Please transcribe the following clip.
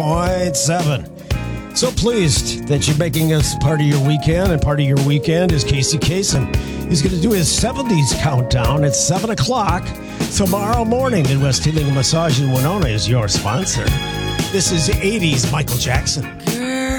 101.7. So pleased that you're making us part of your weekend, and part of your weekend is Casey Kasem. He's going to do his 70s countdown at 7 o'clock tomorrow morning. Midwest Healing and Massage in Winona is your sponsor. This is 80s Michael Jackson.